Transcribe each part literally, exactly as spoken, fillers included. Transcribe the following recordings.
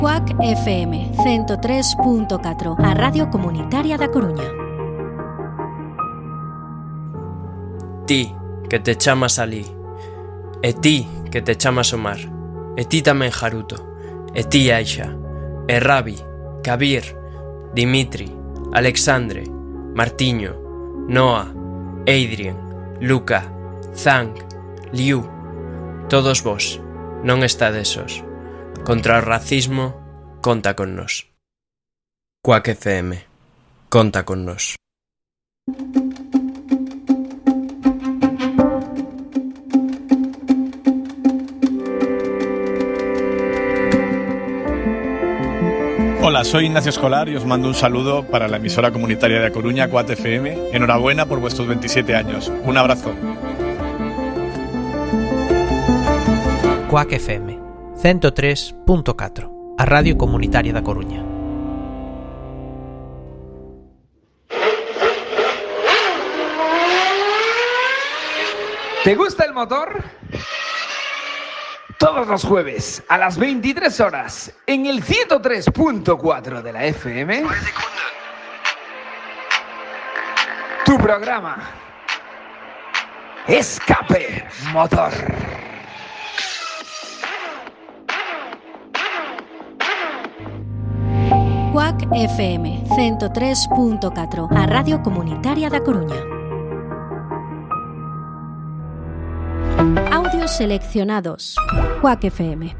Cuac F M ciento tres punto catro, a Radio Comunitaria da Coruña. Ti, que te chamas Alí, e ti, que te chamas Omar, e ti tamén Haruto, e ti Aisha, e Rabi, Kabir, Dimitri, Alexandre, Martiño, Noah, Adrien, Luca, Zhang, Liu, todos vos, non estades sós. Contra o racismo, conta con nós. Cuac F M, conta con nós. Hola, soy Ignacio Escolar y os mando un saludo para la emisora comunitaria de A Coruña, Cuac F M. Enhorabuena por vuestros veintisiete años. Un abrazo. Cuac F M ciento tres punto catro, a Radio Comunitaria da Coruña. ¿Te gusta el motor? Todos los jueves a las veintitrés horas en el ciento tres punto cuatro de la F M. Tu programa Escape Motor. Cuac F M ciento tres punto catro, a Radio Comunitaria da Coruña. Audios seleccionados. Cuac F M.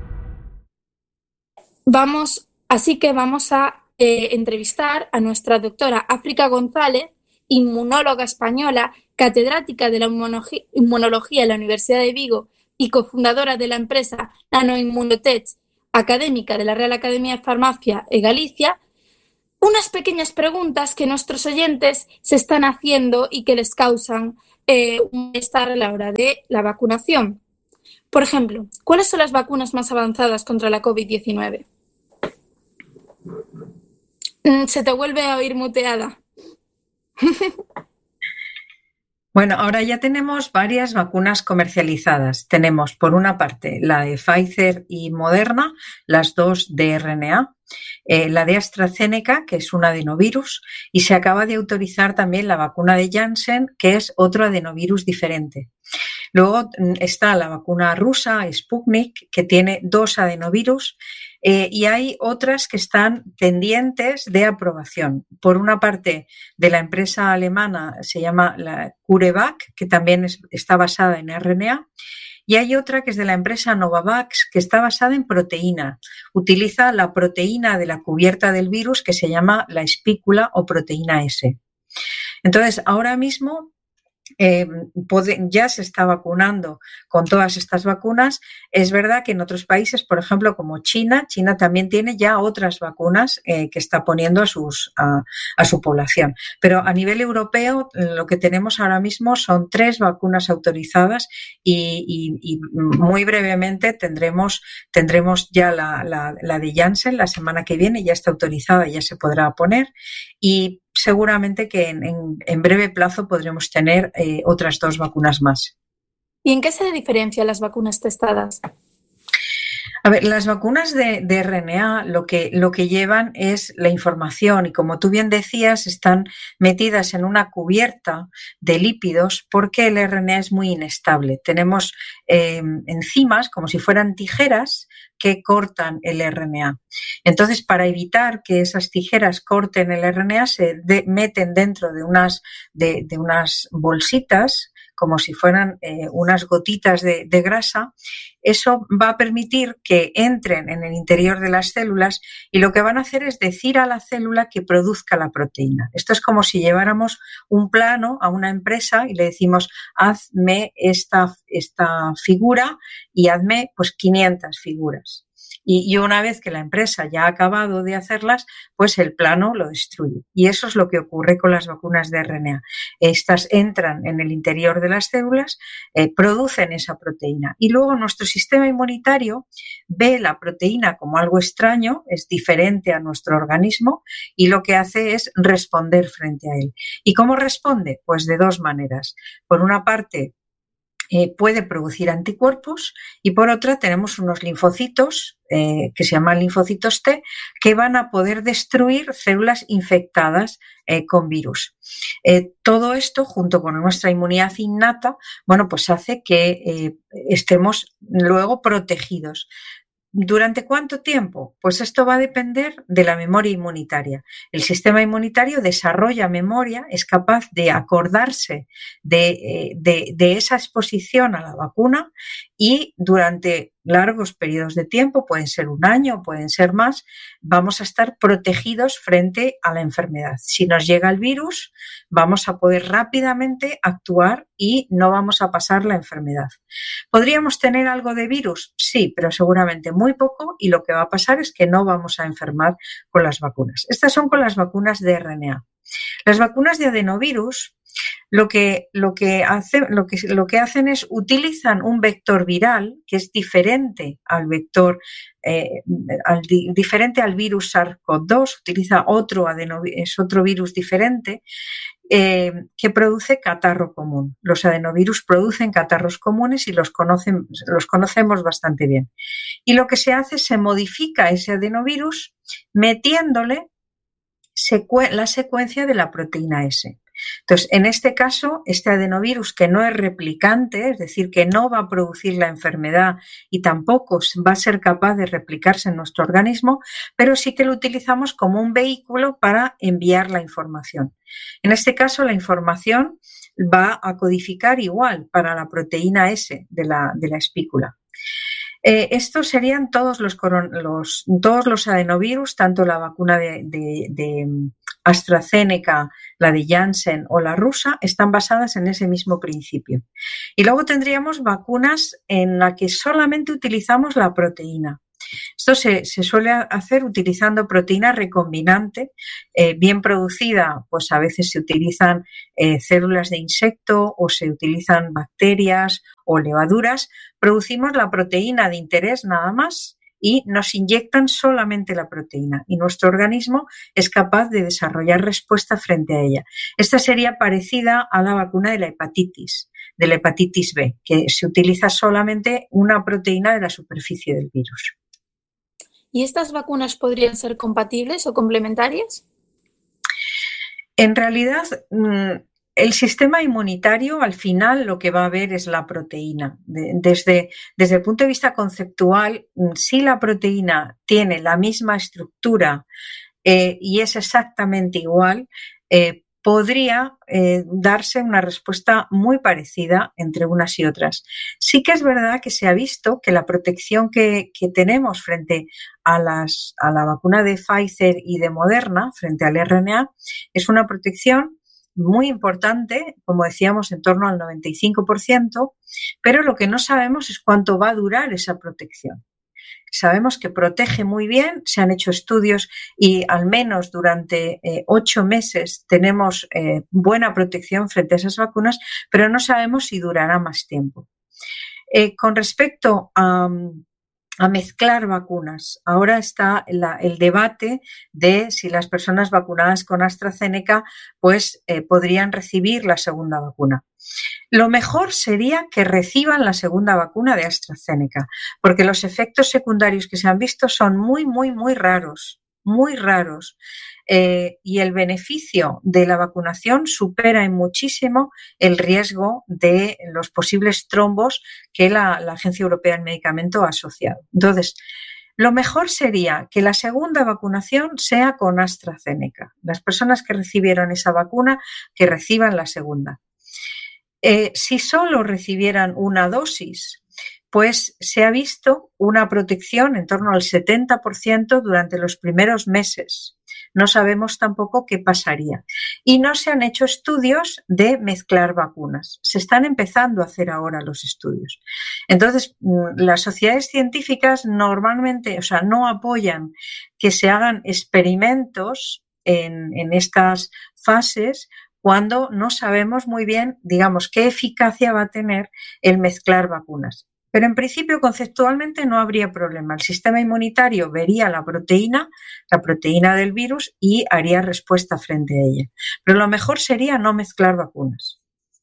Vamos, así que vamos a eh, entrevistar a nuestra doctora África González, inmunóloga española, catedrática de la inmunología, inmunología en la Universidad de Vigo y cofundadora de la empresa Nanoimmunotech, académica de la Real Academia de Farmacia de Galicia, unas pequeñas preguntas que nuestros oyentes se están haciendo y que les causan eh, un malestar a la hora de la vacunación. Por ejemplo, ¿cuáles son las vacunas más avanzadas contra la covid diecinueve? Se te vuelve a oír muteada. Bueno, ahora ya tenemos varias vacunas comercializadas. Tenemos, por una parte, la de Pfizer y Moderna, las dos de R N A, eh, la de AstraZeneca, que es un adenovirus, y se acaba de autorizar también la vacuna de Janssen, que es otro adenovirus diferente. Luego está la vacuna rusa, Sputnik, que tiene dos adenovirus, eh, y hay otras que están pendientes de aprobación. Por una parte, de la empresa alemana se llama la CureVac, que también es, está basada en R N A, y hay otra que es de la empresa Novavax, que está basada en proteína. Utiliza la proteína de la cubierta del virus, que se llama la espícula o proteína S. Entonces, ahora mismo Eh, ya se está vacunando con todas estas vacunas. Es verdad que en otros países, por ejemplo, como China, China también tiene ya otras vacunas eh, que está poniendo a, sus, a, a su población. Pero a nivel europeo lo que tenemos ahora mismo son tres vacunas autorizadas y, y, y muy brevemente tendremos, tendremos ya la, la, la de Janssen la semana que viene, ya está autorizada, ya se podrá poner, y seguramente que en, en, en breve plazo podremos tener eh, otras dos vacunas más. ¿Y en qué se diferencian las vacunas testadas? A ver, las vacunas de, de R N A lo que, lo que llevan es la información y, como tú bien decías, están metidas en una cubierta de lípidos porque el R N A es muy inestable. Tenemos eh, enzimas como si fueran tijeras que cortan el R N A. Entonces, para evitar que esas tijeras corten el R N A, se de, meten dentro de unas, de, de unas bolsitas, como si fueran eh, unas gotitas de, de grasa. Eso va a permitir que entren en el interior de las células y lo que van a hacer es decir a la célula que produzca la proteína. Esto es como si lleváramos un plano a una empresa y le decimos: hazme esta, esta figura y hazme pues quinientas figuras. Y, y una vez que la empresa ya ha acabado de hacerlas, pues el plano lo destruye. Y eso es lo que ocurre con las vacunas de R N A. Estas entran en el interior de las células, eh, producen esa proteína. Y luego nuestro sistema inmunitario ve la proteína como algo extraño, es diferente a nuestro organismo, y lo que hace es responder frente a él. ¿Y cómo responde? Pues de dos maneras. Por una parte, eh, puede producir anticuerpos, y por otra tenemos unos linfocitos eh, que se llaman linfocitos T, que van a poder destruir células infectadas eh, con virus. Eh, todo esto, junto con nuestra inmunidad innata, bueno, pues hace que eh, estemos luego protegidos. ¿Durante cuánto tiempo? Pues esto va a depender de la memoria inmunitaria. El sistema inmunitario desarrolla memoria, es capaz de acordarse de, de, de esa exposición a la vacuna, y durante largos periodos de tiempo, pueden ser un año, pueden ser más, vamos a estar protegidos frente a la enfermedad. Si nos llega el virus, vamos a poder rápidamente actuar y no vamos a pasar la enfermedad. ¿Podríamos tener algo de virus? Sí, pero seguramente muy poco, y lo que va a pasar es que no vamos a enfermar con las vacunas. Estas son con las vacunas de R N A. Las vacunas de adenovirus Lo que, lo, que hace, lo, que, lo que hacen es utilizan un vector viral que es diferente al vector, eh, al, diferente al virus SARS-CoV dos, utiliza otro adenovirus, es otro virus diferente eh, que produce catarro común. Los adenovirus producen catarros comunes y los, conocen, los conocemos bastante bien. Y lo que se hace es se modifica ese adenovirus metiéndole secue- la secuencia de la proteína S. Entonces, en este caso, este adenovirus, que no es replicante, es decir, que no va a producir la enfermedad y tampoco va a ser capaz de replicarse en nuestro organismo, pero sí que lo utilizamos como un vehículo para enviar la información. En este caso, la información va a codificar igual para la proteína S de la, de la espícula. Eh, estos serían todos los, los, todos los adenovirus, tanto la vacuna de, de, de AstraZeneca, la de Janssen o la rusa, están basadas en ese mismo principio. Y luego tendríamos vacunas en las que solamente utilizamos la proteína. Esto se, se suele hacer utilizando proteína recombinante, eh, bien producida, pues a veces se utilizan eh, células de insecto o se utilizan bacterias o levaduras. Producimos la proteína de interés nada más y nos inyectan solamente la proteína, y nuestro organismo es capaz de desarrollar respuesta frente a ella. Esta sería parecida a la vacuna de la hepatitis, de la hepatitis B, que se utiliza solamente una proteína de la superficie del virus. ¿Y estas vacunas podrían ser compatibles o complementarias? En realidad, el sistema inmunitario al final lo que va a ver es la proteína. Desde, desde el punto de vista conceptual, si la proteína tiene la misma estructura eh, y es exactamente igual, eh, podría eh, darse una respuesta muy parecida entre unas y otras. Sí que es verdad que se ha visto que la protección que, que tenemos frente a, las, a la vacuna de Pfizer y de Moderna, frente al R N A, es una protección muy importante, como decíamos, en torno al noventa y cinco por ciento, pero lo que no sabemos es cuánto va a durar esa protección. Sabemos que protege muy bien, se han hecho estudios y al menos durante eh, ocho meses tenemos eh, buena protección frente a esas vacunas, pero no sabemos si durará más tiempo. Eh, con respecto a, a mezclar vacunas, ahora está la, el debate de si las personas vacunadas con AstraZeneca pues, eh, podrían recibir la segunda vacuna. Lo mejor sería que reciban la segunda vacuna de AstraZeneca, porque los efectos secundarios que se han visto son muy, muy, muy raros, muy raros. Eh, y el beneficio de la vacunación supera en muchísimo el riesgo de los posibles trombos que la, la Agencia Europea del Medicamento ha asociado. Entonces, lo mejor sería que la segunda vacunación sea con AstraZeneca. Las personas que recibieron esa vacuna, que reciban la segunda. Eh, si solo recibieran una dosis, pues se ha visto una protección en torno al setenta por ciento durante los primeros meses. No sabemos tampoco qué pasaría. Y no se han hecho estudios de mezclar vacunas. Se están empezando a hacer ahora los estudios. Entonces, las sociedades científicas normalmente, o sea, no apoyan que se hagan experimentos en, en estas fases cuando no sabemos muy bien, digamos, qué eficacia va a tener el mezclar vacunas. Pero en principio, conceptualmente, no habría problema. El sistema inmunitario vería la proteína, la proteína del virus, y haría respuesta frente a ella. Pero lo mejor sería no mezclar vacunas.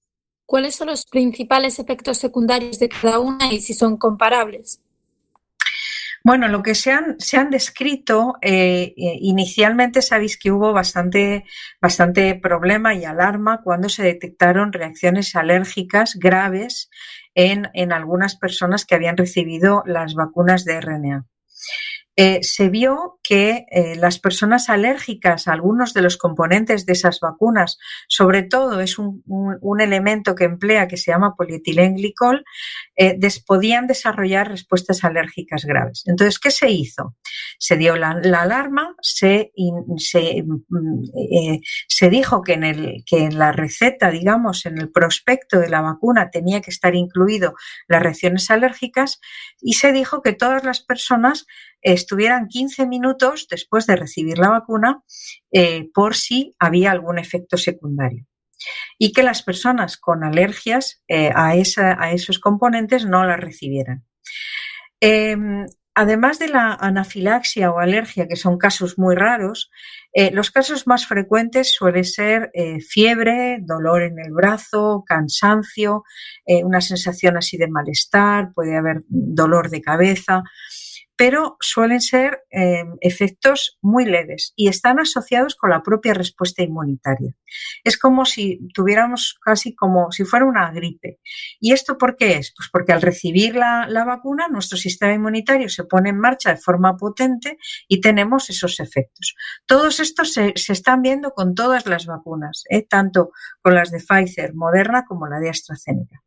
¿Cuáles son los principales efectos secundarios de cada una y si son comparables? Bueno, lo que se han, se han descrito, eh, inicialmente sabéis que hubo bastante, bastante problema y alarma cuando se detectaron reacciones alérgicas graves en, en algunas personas que habían recibido las vacunas de R N A. Eh, se vio que eh, las personas alérgicas a algunos de los componentes de esas vacunas, sobre todo es un, un, un elemento que emplea que se llama polietilenglicol, eh, des, podían desarrollar respuestas alérgicas graves. Entonces, ¿qué se hizo? Se dio la, la alarma, se, se, eh, se dijo que en, el, que en la receta, digamos, en el prospecto de la vacuna tenía que estar incluido las reacciones alérgicas y se dijo que todas las personas estuvieran quince minutos después de recibir la vacuna eh, por si había algún efecto secundario y que las personas con alergias eh, a, esa, a esos componentes no las recibieran. Eh, además de la anafilaxia o alergia, que son casos muy raros, eh, los casos más frecuentes suelen ser eh, fiebre, dolor en el brazo, cansancio, eh, una sensación así de malestar, puede haber dolor de cabeza, pero suelen ser eh, efectos muy leves y están asociados con la propia respuesta inmunitaria. Es como si tuviéramos casi como si fuera una gripe. ¿Y esto por qué es? Pues porque al recibir la, la vacuna nuestro sistema inmunitario se pone en marcha de forma potente y tenemos esos efectos. Todos estos se, se están viendo con todas las vacunas, ¿eh? Tanto con las de Pfizer, Moderna como la de AstraZeneca.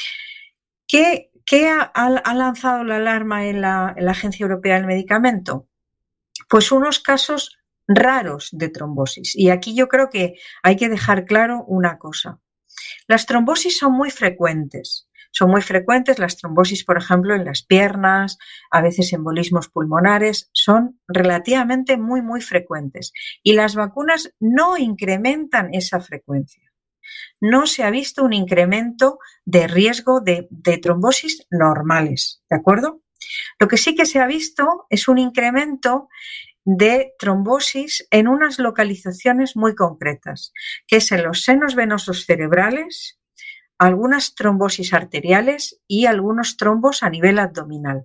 ¿Qué ¿Qué ha, ha lanzado la alarma en la, en la Agencia Europea del Medicamento? Pues unos casos raros de trombosis. Y aquí yo creo que hay que dejar claro una cosa. Las trombosis son muy frecuentes. Son muy frecuentes las trombosis, por ejemplo, en las piernas, a veces embolismos pulmonares, son relativamente muy, muy frecuentes. Y las vacunas no incrementan esa frecuencia. No se ha visto un incremento de riesgo de, de trombosis normales, ¿de acuerdo? Lo que sí que se ha visto es un incremento de trombosis en unas localizaciones muy concretas, que es en los senos venosos cerebrales, algunas trombosis arteriales y algunos trombos a nivel abdominal.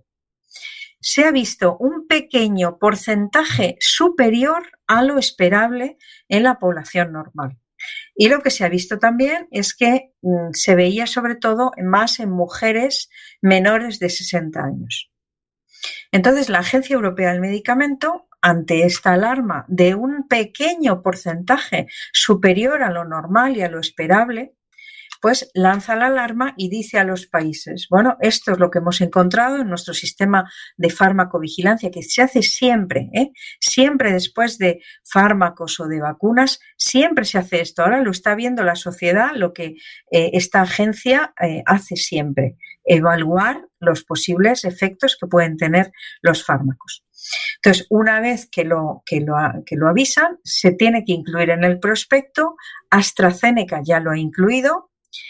Se ha visto un pequeño porcentaje superior a lo esperable en la población normal. Y lo que se ha visto también es que mm, se veía sobre todo más en mujeres menores de sesenta años. Entonces, la Agencia Europea del Medicamento, ante esta alarma de un pequeño porcentaje superior a lo normal y a lo esperable, pues lanza la alarma y dice a los países, bueno, esto es lo que hemos encontrado en nuestro sistema de farmacovigilancia, que se hace siempre, ¿eh? Siempre después de fármacos o de vacunas, siempre se hace esto. Ahora lo está viendo la sociedad, lo que eh, esta agencia eh, hace siempre, evaluar los posibles efectos que pueden tener los fármacos. Entonces, una vez que lo, que, lo, que lo avisan, se tiene que incluir en el prospecto. AstraZeneca ya lo ha incluido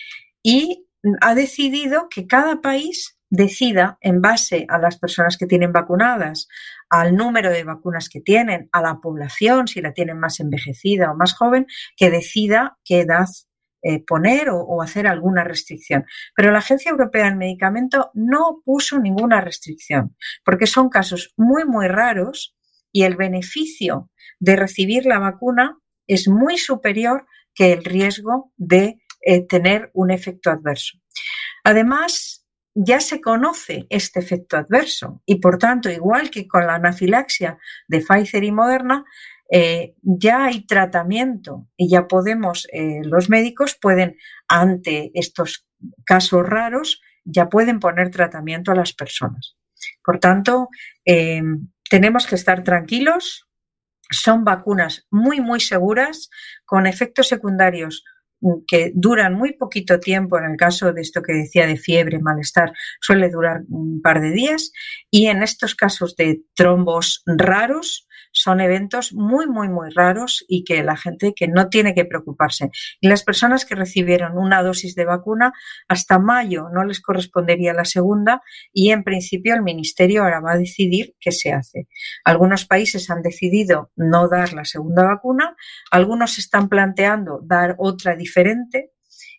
y ha decidido que cada país decida, en base a las personas que tienen vacunadas, al número de vacunas que tienen, a la población, si la tienen más envejecida o más joven, que decida qué edad eh, poner o, o hacer alguna restricción. Pero la Agencia Europea del Medicamento no puso ninguna restricción, porque son casos muy, muy raros y el beneficio de recibir la vacuna es muy superior que el riesgo de eh, tener un efecto adverso. Además, ya se conoce este efecto adverso y, por tanto, igual que con la anafilaxia de Pfizer y Moderna, eh, ya hay tratamiento y ya podemos, eh, los médicos pueden, ante estos casos raros, ya pueden poner tratamiento a las personas. Por tanto, eh, tenemos que estar tranquilos. Son vacunas muy, muy seguras, con efectos secundarios que duran muy poquito tiempo. En el caso de esto que decía de fiebre, malestar, suele durar un par de días, y en estos casos de trombos raros son eventos muy, muy, muy raros y que la gente que no tiene que preocuparse. Y las personas que recibieron una dosis de vacuna hasta mayo no les correspondería la segunda y en principio el Ministerio ahora va a decidir qué se hace. Algunos países han decidido no dar la segunda vacuna, algunos están planteando dar otra diferente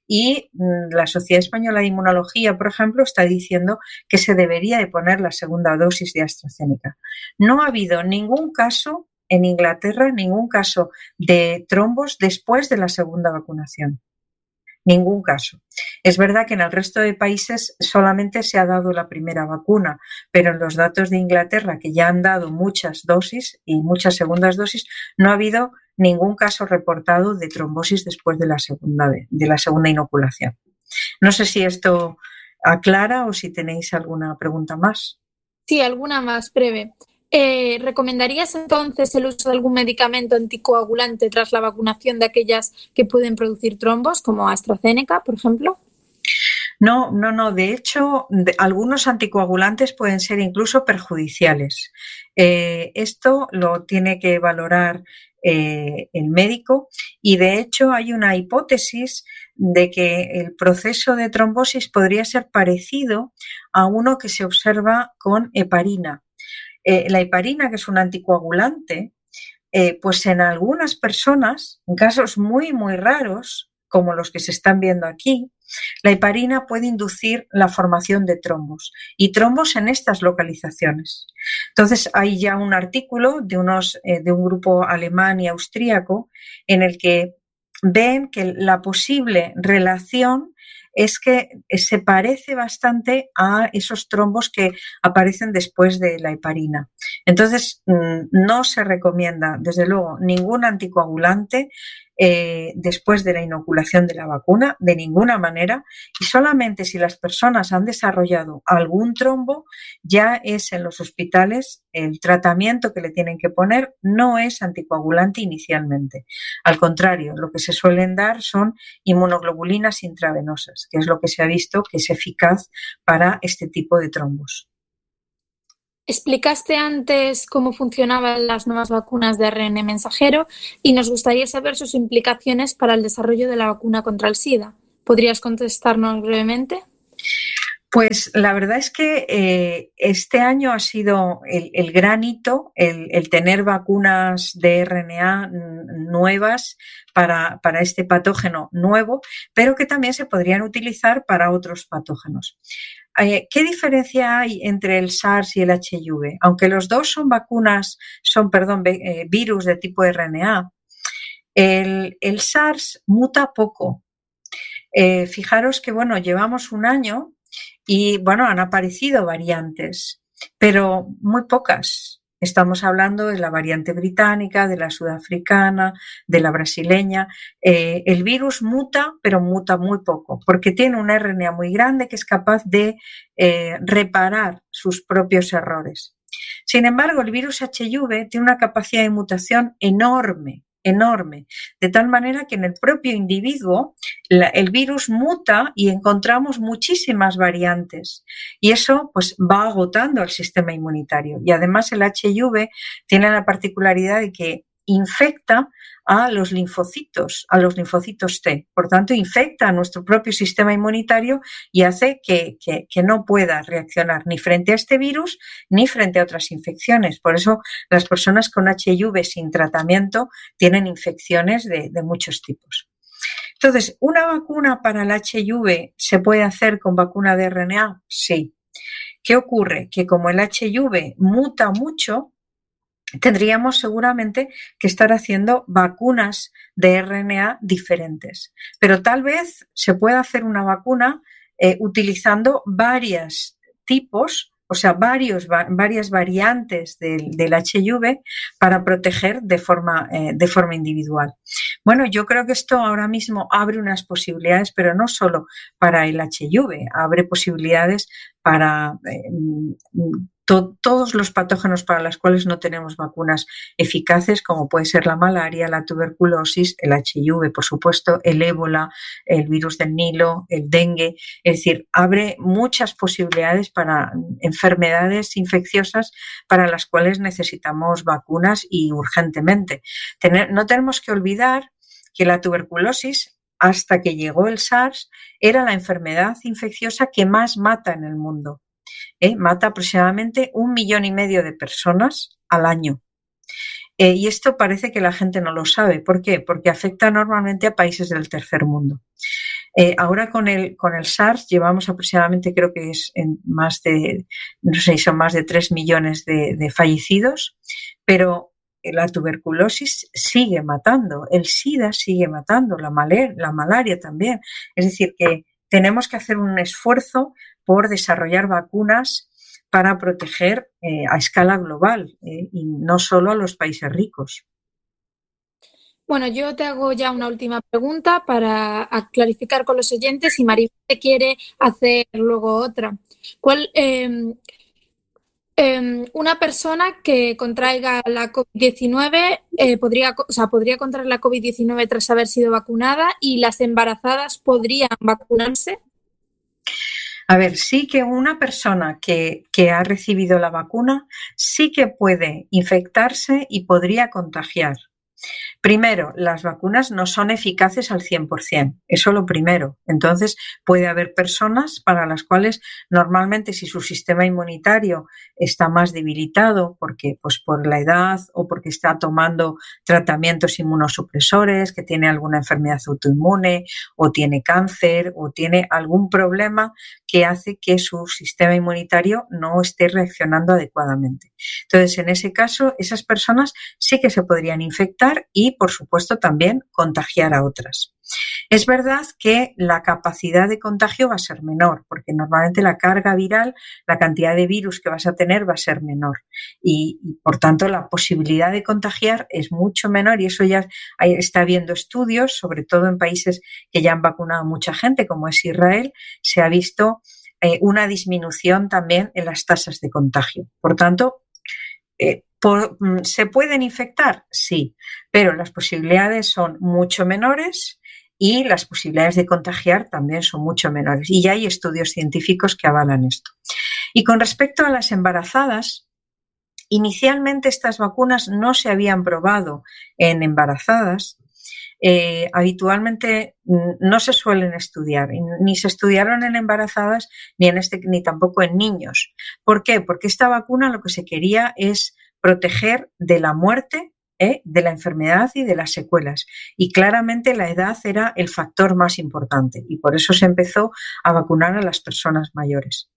y la Sociedad Española de Inmunología, por ejemplo, está diciendo que se debería de poner la segunda dosis de AstraZeneca. No ha habido ningún caso en Inglaterra, ningún caso de trombos después de la segunda vacunación. Ningún caso. Es verdad que en el resto de países solamente se ha dado la primera vacuna, pero en los datos de Inglaterra, que ya han dado muchas dosis y muchas segundas dosis, no ha habido ningún caso reportado de trombosis después de la segunda, de la segunda inoculación. No sé si esto aclara o si tenéis alguna pregunta más. Sí, alguna más breve. Eh, ¿Recomendarías entonces el uso de algún medicamento anticoagulante tras la vacunación de aquellas que pueden producir trombos, como AstraZeneca, por ejemplo? No, no, no. De hecho, de, algunos anticoagulantes pueden ser incluso perjudiciales. Eh, esto lo tiene que valorar eh, el médico y, de hecho, hay una hipótesis de que el proceso de trombosis podría ser parecido a uno que se observa con heparina. Eh, la heparina, que es un anticoagulante, eh, pues en algunas personas, en casos muy, muy raros, como los que se están viendo aquí, la heparina puede inducir la formación de trombos y trombos en estas localizaciones. Entonces, hay ya un artículo de, unos, eh, de un grupo alemán y austríaco en el que ven que la posible relación es que se parece bastante a esos trombos que aparecen después de la heparina. Entonces, no se recomienda, desde luego, ningún anticoagulante eh, después de la inoculación de la vacuna, de ninguna manera, y solamente si las personas han desarrollado algún trombo, ya es en los hospitales el tratamiento que le tienen que poner no es anticoagulante inicialmente. Al contrario, lo que se suelen dar son inmunoglobulinas intravenosas, que es lo que se ha visto que es eficaz para este tipo de trombos. Explicaste antes cómo funcionaban las nuevas vacunas de A R N A mensajero y nos gustaría saber sus implicaciones para el desarrollo de la vacuna contra el SIDA. ¿Podrías contestarnos brevemente? Pues la verdad es que eh, este año ha sido el, el gran hito, el, el tener vacunas de R N A nuevas para, para este patógeno nuevo, pero que también se podrían utilizar para otros patógenos. Eh, ¿Qué diferencia hay entre el SARS y el H I V? Aunque los dos son vacunas, son, perdón, eh, virus de tipo R N A, el, el SARS muta poco. Eh, fijaros que, bueno, llevamos un año y, bueno, han aparecido variantes, pero muy pocas. Estamos hablando de la variante británica, de la sudafricana, de la brasileña. Eh, el virus muta, pero muta muy poco, porque tiene un R N A muy grande que es capaz de eh, reparar sus propios errores. Sin embargo, el virus H I V tiene una capacidad de mutación enorme, enorme, de tal manera que en el propio individuo la, el virus muta y encontramos muchísimas variantes y eso pues va agotando el sistema inmunitario. Y además el H I V tiene la particularidad de que infecta a los linfocitos, a los linfocitos T. Por tanto, infecta a nuestro propio sistema inmunitario y hace que, que, que no pueda reaccionar ni frente a este virus ni frente a otras infecciones. Por eso las personas con H I V sin tratamiento tienen infecciones de, de muchos tipos. Entonces, ¿una vacuna para el H I V se puede hacer con vacuna de R N A? Sí. ¿Qué ocurre? Que como el H I V muta mucho, tendríamos seguramente que estar haciendo vacunas de R N A diferentes. Pero tal vez se pueda hacer una vacuna eh, utilizando varios tipos, o sea, varios, va, varias variantes del, del H I V para proteger de forma, eh, de forma individual. Bueno, yo creo que esto ahora mismo abre unas posibilidades, pero no solo para el H I V, abre posibilidades para eh, to, todos los patógenos para los cuales no tenemos vacunas eficaces, como puede ser la malaria, la tuberculosis, el H I V, por supuesto, el ébola, el virus del Nilo, el dengue. Es decir, abre muchas posibilidades para enfermedades infecciosas para las cuales necesitamos vacunas y urgentemente. Tener, no tenemos que olvidar que la tuberculosis, hasta que llegó el SARS, era la enfermedad infecciosa que más mata en el mundo. ¿Eh? Mata aproximadamente un millón y medio de personas al año. Eh, y esto parece que la gente no lo sabe. ¿Por qué? Porque afecta normalmente a países del tercer mundo. Eh, ahora con el, con el SARS llevamos aproximadamente, creo que es en más de, no sé si son más de tres millones de, de fallecidos, pero la tuberculosis sigue matando, el SIDA sigue matando, la, maler, la malaria también. Es decir, que tenemos que hacer un esfuerzo por desarrollar vacunas para proteger eh, a escala global eh, y no solo a los países ricos. Bueno, yo te hago ya una última pregunta para clarificar con los oyentes y Maribel quiere hacer luego otra. ¿Cuál, eh, eh, una persona que contraiga la COVID diecinueve eh, podría, o sea, podría contraer la COVID diecinueve tras haber sido vacunada y las embarazadas podrían vacunarse? A ver, sí que una persona que, que ha recibido la vacuna sí que puede infectarse y podría contagiar. Primero, las vacunas no son eficaces al cien por ciento, eso lo primero. Entonces, puede haber personas para las cuales normalmente si su sistema inmunitario está más debilitado porque, pues, por la edad o porque está tomando tratamientos inmunosupresores, que tiene alguna enfermedad autoinmune o tiene cáncer o tiene algún problema que hace que su sistema inmunitario no esté reaccionando adecuadamente. Entonces, en ese caso, esas personas sí que se podrían infectar y, por supuesto, también contagiar a otras. Es verdad que la capacidad de contagio va a ser menor, porque normalmente la carga viral, la cantidad de virus que vas a tener va a ser menor y, y por tanto, la posibilidad de contagiar es mucho menor y eso ya está habiendo estudios, sobre todo en países que ya han vacunado mucha gente, como es Israel, se ha visto eh, una disminución también en las tasas de contagio. Por tanto, eh, por, ¿se pueden infectar? Sí, pero las posibilidades son mucho menores y las posibilidades de contagiar también son mucho menores. Y ya hay estudios científicos que avalan esto. Y con respecto a las embarazadas, inicialmente estas vacunas no se habían probado en embarazadas. Eh, habitualmente no se suelen estudiar, ni se estudiaron en embarazadas ni en este ni tampoco en niños. ¿Por qué? Porque esta vacuna lo que se quería es proteger de la muerte, ¿eh? de la enfermedad y de las secuelas. Y claramente la edad era el factor más importante y por eso se empezó a vacunar a las personas mayores.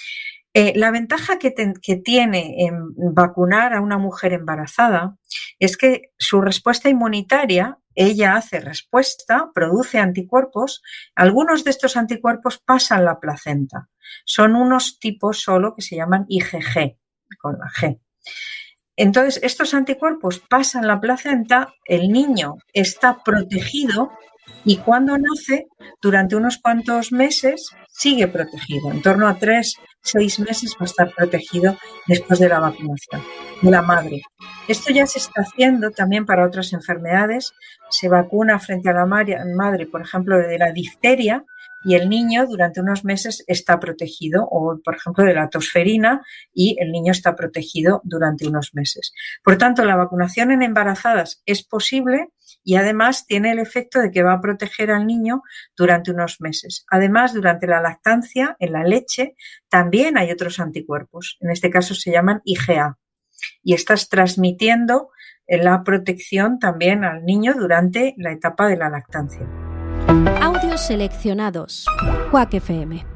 Eh, la ventaja que, te, que tiene en vacunar a una mujer embarazada es que su respuesta inmunitaria, ella hace respuesta, produce anticuerpos. Algunos de estos anticuerpos pasan la placenta. Son unos tipos solo que se llaman I G G, con la G. Entonces, estos anticuerpos pasan la placenta, el niño está protegido y cuando nace, durante unos cuantos meses, sigue protegido. En torno a tres, seis meses va a estar protegido después de la vacunación de la madre. Esto ya se está haciendo también para otras enfermedades. Se vacuna frente a la madre, por ejemplo, de la difteria, y el niño durante unos meses está protegido, o por ejemplo de la tosferina, y el niño está protegido durante unos meses. Por tanto, la vacunación en embarazadas es posible y además tiene el efecto de que va a proteger al niño durante unos meses. Además, durante la lactancia, en la leche, también hay otros anticuerpos. En este caso se llaman I G A. Y estás transmitiendo la protección también al niño durante la etapa de la lactancia. Audios seleccionados. Quack F M.